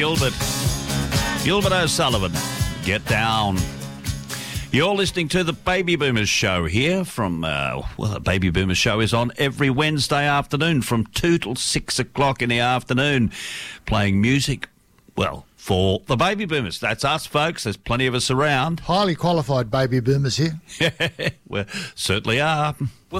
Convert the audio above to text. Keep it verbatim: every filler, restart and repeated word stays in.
Gilbert. Gilbert O'Sullivan, Get Down. You're listening to the Baby Boomers Show here from, uh, well, the Baby Boomers Show is on every Wednesday afternoon from two till six o'clock in the afternoon, playing music, well, for the Baby Boomers. That's us, folks. There's plenty of us around. Highly qualified Baby Boomers here. We certainly are. Well,